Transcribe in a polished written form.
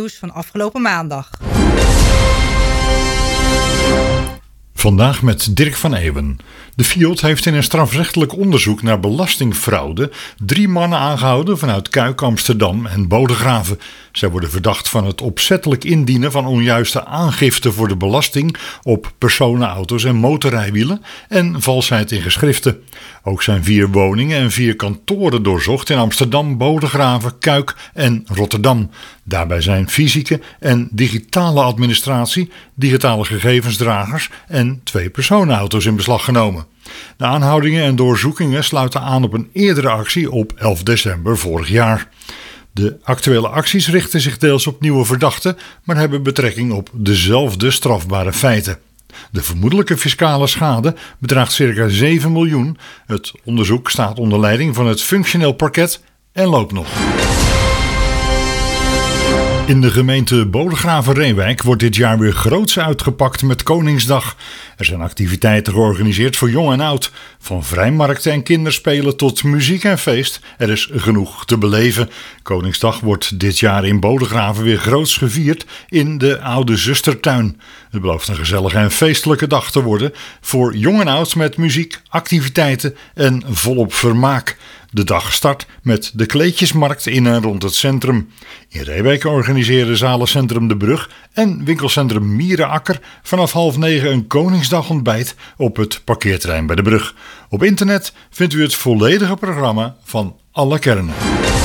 nieuws van afgelopen maandag. Vandaag met Dirk van Eeuwen. De FIOD heeft in een strafrechtelijk onderzoek naar belastingfraude 3 mannen aangehouden vanuit Kuik, Amsterdam en Bodegraven. Zij worden verdacht van het opzettelijk indienen van onjuiste aangifte voor de belasting op personen, auto's en motorrijwielen en valsheid in geschriften. Ook zijn 4 woningen en 4 kantoren doorzocht in Amsterdam, Bodegraven, Kuik en Rotterdam. Daarbij zijn fysieke en digitale administratie, digitale gegevensdragers en 2 personenauto's in beslag genomen. De aanhoudingen en doorzoekingen sluiten aan op een eerdere actie op 11 december vorig jaar. De actuele acties richten zich deels op nieuwe verdachten, maar hebben betrekking op dezelfde strafbare feiten. De vermoedelijke fiscale schade bedraagt circa 7 miljoen. Het onderzoek staat onder leiding van het functioneel parket en loopt nog. In de gemeente Bodegraven-Reewijk wordt dit jaar weer groots uitgepakt met Koningsdag. Er zijn activiteiten georganiseerd voor jong en oud. Van vrijmarkten en kinderspelen tot muziek en feest. Er is genoeg te beleven. Koningsdag wordt dit jaar in Bodegraven weer groots gevierd in de Oude Zustertuin. Het belooft een gezellige en feestelijke dag te worden voor jong en oud met muziek, activiteiten en volop vermaak. De dag start met de kleedjesmarkt in en rond het centrum. In Reewijk organiseren Zalencentrum De Brug en winkelcentrum Mierenakker vanaf 8:30 een Koningsdagontbijt op het parkeerterrein bij de brug. Op internet vindt u het volledige programma van alle kernen.